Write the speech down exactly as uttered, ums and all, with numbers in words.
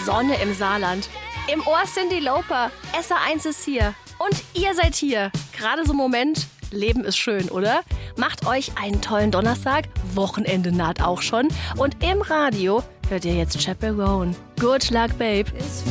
Sonne im Saarland. Im Ohr Cyndi Lauper. S R eins ist hier. Und ihr seid hier. Gerade so ein Moment. Leben ist schön, oder? Macht euch einen tollen Donnerstag. Wochenende naht auch schon. Und im Radio hört ihr jetzt Chaperone. Good luck, babe.